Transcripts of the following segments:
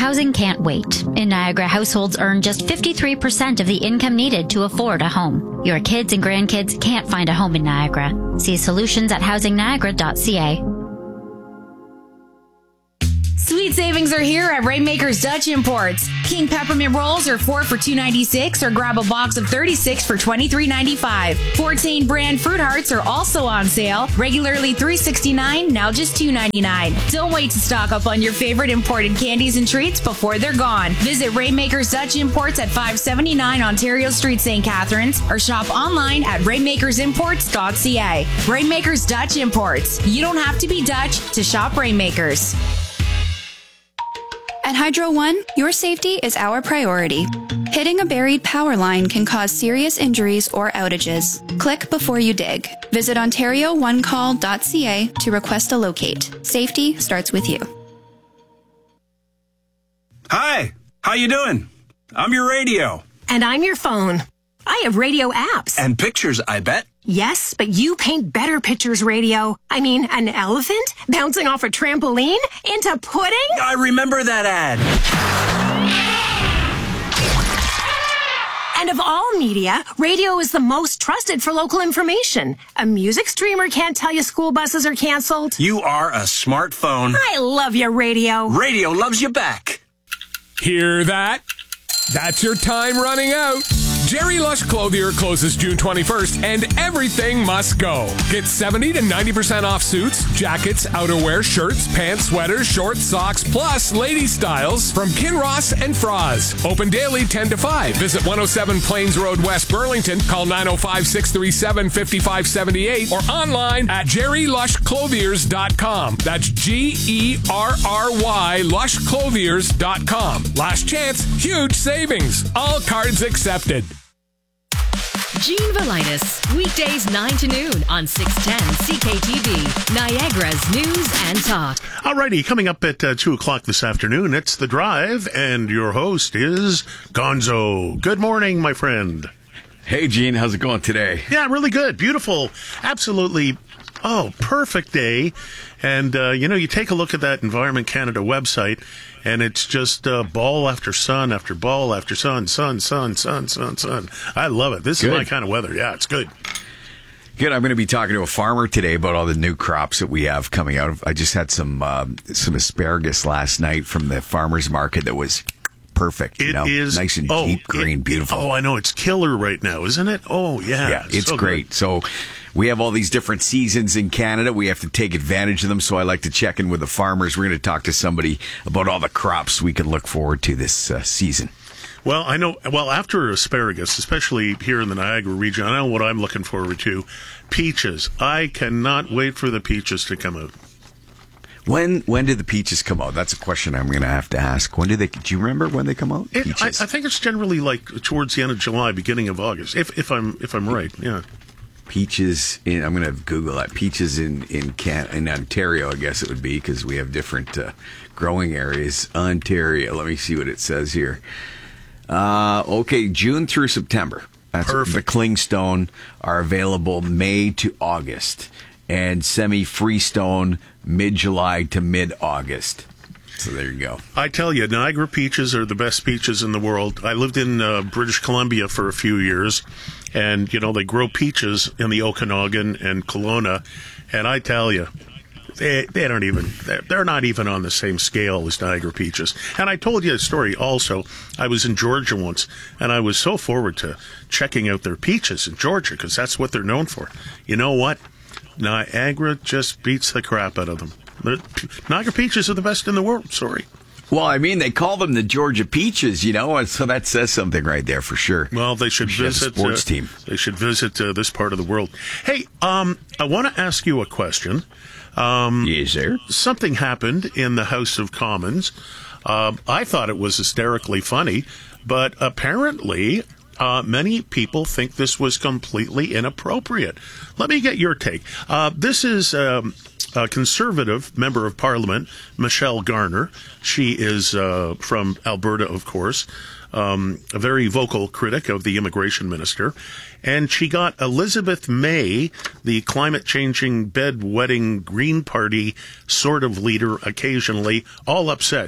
housing can't wait. In Niagara, households earn just 53% of the income needed to afford a home. Your kids and grandkids can't find a home in Niagara. See solutions at housingniagara.ca. Sweet savings are here at Rainmakers Dutch Imports. King peppermint rolls are 4 for $2.96 or grab a box of 36 for $23.95. Fortain brand fruit hearts are also on sale. Regularly $3.69, now just $2.99. Don't wait to stock up on your favorite imported candies and treats before they're gone. Visit Rainmakers Dutch Imports at 579 Ontario Street, St. Catharines, or shop online at rainmakersimports.ca. Rainmakers Dutch Imports. You don't have to be Dutch to shop Rainmakers. At Hydro One, your safety is our priority. Hitting a buried power line can cause serious injuries or outages. Click before you dig. Visit OntarioOneCall.ca to request a locate. Safety starts with you. Hi, how you doing? I'm your radio. And I'm your phone. I have radio apps. And pictures, I bet. Yes, but you paint better pictures, radio. I mean, an elephant bouncing off a trampoline into pudding? I remember that ad. And of all media, radio is the most trusted for local information. A music streamer can't tell you school buses are canceled. You are a smartphone. I love you, radio. Radio loves you back. Hear that? That's your time running out. Jerry Lush Clothier closes June 21st, and everything must go. Get 70 to 90% off suits, jackets, outerwear, shirts, pants, sweaters, shorts, socks, plus lady styles from Kinross and Froz. Open daily 10 to 5. Visit 107 Plains Road, West Burlington. Call 905-637-5578 or online at jerrylushclothiers.com. That's Gerry lushclothiers.com. Last chance, huge savings. All cards accepted. Gene Valitis, weekdays 9 to noon on 610 CKTV, Niagara's News and Talk. Alrighty, coming up at 2 o'clock this afternoon, it's The Drive, and your host is Gonzo. Good morning, my friend. Hey, Gene, how's it going today? Yeah, really good. Beautiful. Absolutely. Oh, perfect day. And, you take a look at that Environment Canada website, and it's just ball after sun after ball after sun. I love it. This is my kind of weather. Yeah, it's good. Good. I'm going to be talking to a farmer today about all the new crops that we have coming out. I just had some asparagus last night from the farmer's market that was perfect. It is nice and deep green, beautiful. Oh, I know. It's killer right now, isn't it? Oh, yeah. Yeah, it's so great. Good. So we have all these different seasons in Canada. We have to take advantage of them. So I like to check in with the farmers. We're going to talk to somebody about all the crops we can look forward to this season. Well, I know. Well, after asparagus, especially here in the Niagara region, I know what I'm looking forward to. Peaches. I cannot wait for the peaches to come out. When did the peaches come out? That's a question I'm going to have to ask. When did they? Do you remember when they come out? I think it's generally like towards the end of July, beginning of August. If I'm right, yeah. Peaches I'm going to Google that. Peaches in Ontario, I guess it would be, because we have different growing areas. Ontario. Let me see what it says here. Okay, June through September. That's perfect. The clingstone are available May to August, and semi-freestone mid-July to mid-August. So there you go. I tell you, Niagara peaches are the best peaches in the world. I lived in British Columbia for a few years, and, they grow peaches in the Okanagan and Kelowna, and I tell you, they're not even on the same scale as Niagara peaches. And I told you a story also. I was in Georgia once, and I was so forward to checking out their peaches in Georgia, because that's what they're known for. You know what? Niagara just beats the crap out of them. Niagara peaches are the best in the world. Sorry. Well, I mean, they call them the Georgia Peaches, and so that says something right there for sure. Well, they should visit a sports team. They should visit this part of the world. Hey, I want to ask you a question. Yes, sir. Something happened in the House of Commons. I thought it was hysterically funny, but apparently many people think this was completely inappropriate. Let me get your take. This is a Conservative member of Parliament, Michelle Garner. She is from Alberta, of course, a very vocal critic of the immigration minister. And she got Elizabeth May, the climate-changing, bed-wetting Green Party sort of leader occasionally, all upset.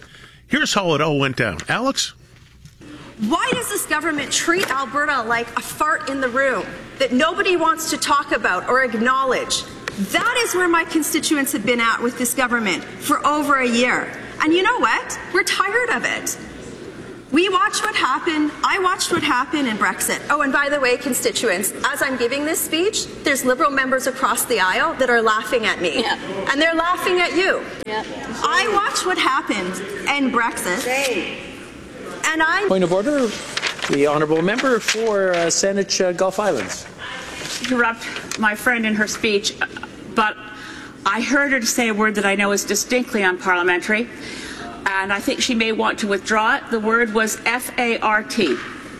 Here's how it all went down. Alex? Why does this government treat Alberta like a fart in the room that nobody wants to talk about or acknowledge? That is where my constituents have been at with this government for over a year. And you know what? We're tired of it. We watched what happened. I watched what happened in Brexit. Oh, and by the way, constituents, as I'm giving this speech, there's Liberal members across the aisle that are laughing at me. Yeah. And they're laughing at you. Yeah. I watched what happened in Brexit. And Point of order. The honourable member for Saanich Gulf Islands. Interrupt my friend in her speech, but I heard her say a word that I know is distinctly unparliamentary, and I think she may want to withdraw it. The word was F-A-R-T.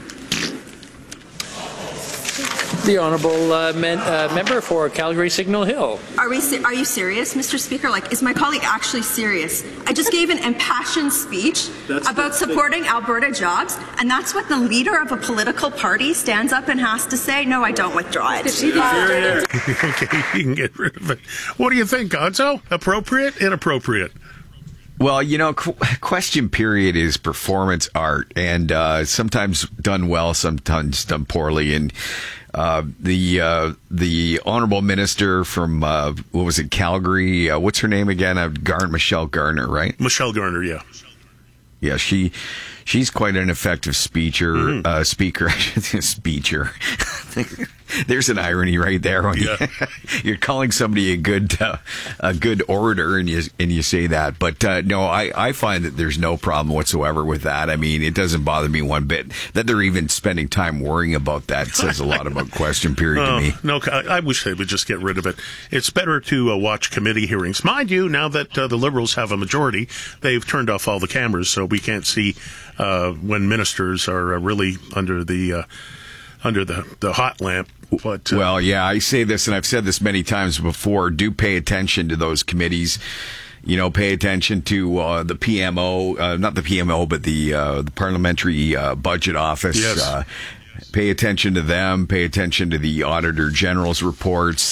The honourable member for Calgary Signal Hill. Are you serious, Mr. Speaker? Like, is my colleague actually serious? I just gave an impassioned speech about supporting Alberta jobs, and that's what the leader of a political party stands up and has to say? No, I don't withdraw it. Okay, you can get rid of it. What do you think, Gonzo? Appropriate? Inappropriate? Well, question period is performance art, and sometimes done well, sometimes done poorly. And the honourable minister from what was it, Calgary? What's her name again? Michelle Garner, right? Michelle Garner, yeah. Yeah, she's quite an effective speaker. Speaker. There's an irony right there. When you're calling somebody a good orator, and you say that. But no, I find that there's no problem whatsoever with that. I mean, it doesn't bother me one bit that they're even spending time worrying about that. It says a lot about question period to me. No, I wish they would just get rid of it. It's better to watch committee hearings. Mind you, now that the Liberals have a majority, they've turned off all the cameras, so we can't see when ministers are really under the hot lamp. But, well, yeah, I say this, and I've said this many times before, do pay attention to those committees. Pay attention to the PMO, not the PMO, but the Parliamentary Budget Office. Yes. Pay attention to them. Pay attention to the Auditor General's reports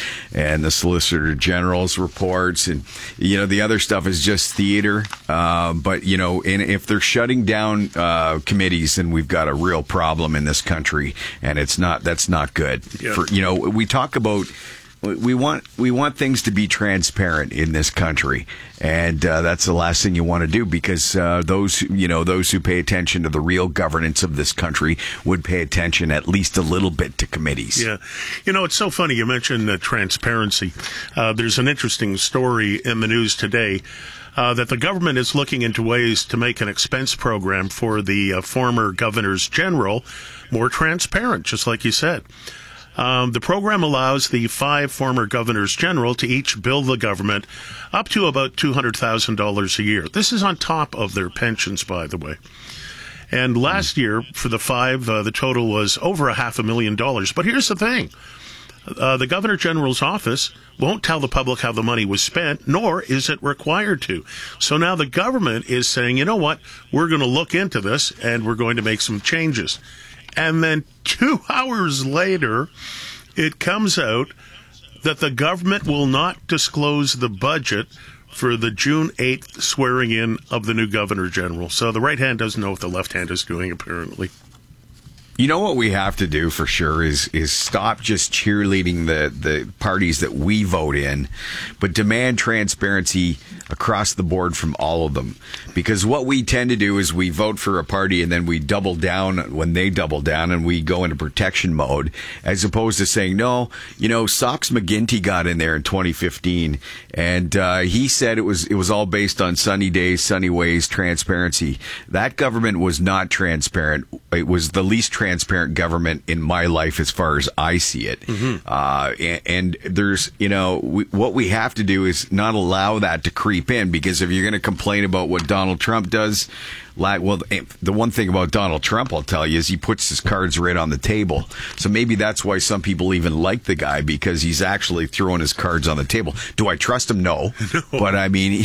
and the Solicitor General's reports, and the other stuff is just theater. But and if they're shutting down committees, then we've got a real problem in this country, and that's not good. Yeah. We talk about. We want things to be transparent in this country, and that's the last thing you want to do, because those who pay attention to the real governance of this country would pay attention at least a little bit to committees. Yeah, it's so funny you mentioned transparency. There's an interesting story in the news today. That the government is looking into ways to make an expense program for the former governors general more transparent, just like you said. The program allows the 5 former governors general to each bill the government up to about $200,000 a year. This is on top of their pensions, by the way. And last year, for the 5, the total was over $500,000. But here's the thing. The Governor General's office won't tell the public how the money was spent, nor is it required to. So now the government is saying, you know what, we're going to look into this, and we're going to make some changes. And then 2 hours later, it comes out that the government will not disclose the budget for the June 8th swearing in of the new Governor General. So the right hand doesn't know what the left hand is doing, apparently. You know what we have to do for sure is stop just cheerleading the parties that we vote in, but demand transparency across the board from all of them. Because what we tend to do is we vote for a party and then we double down when they double down and we go into protection mode, as opposed to saying, no, Sox McGinty got in there in 2015 and he said it was all based on sunny days, sunny ways, transparency. That government was not transparent. It was the least transparent government in my life as far as I see it. Mm-hmm. And there's, what we have to do is not allow that to creep in, because if you're going to complain about what Donald Trump does, well, the one thing about Donald Trump, I'll tell you, is he puts his cards right on the table. So maybe that's why some people even like the guy, because he's actually throwing his cards on the table. Do I trust him? No. But I mean,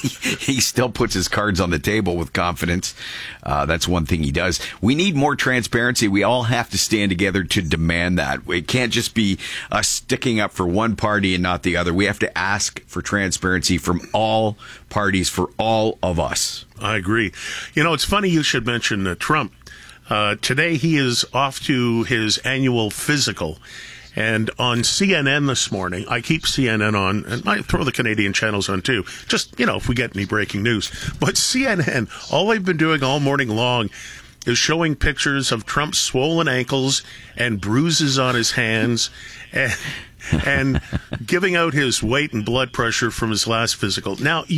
he still puts his cards on the table with confidence. That's one thing he does. We need more transparency. We all have to stand together to demand that. It can't just be us sticking up for one party and not the other. We have to ask for transparency from all all parties, for all of us. I agree. You know, it's funny you should mention Trump. Today he is off to his annual physical. And on CNN this morning, I keep CNN on, and I throw the Canadian channels on too, just, you know, if we get any breaking news. But CNN, all they've been doing all morning long is showing pictures of Trump's swollen ankles and bruises on his hands and giving out his weight and blood pressure from his last physical. Now,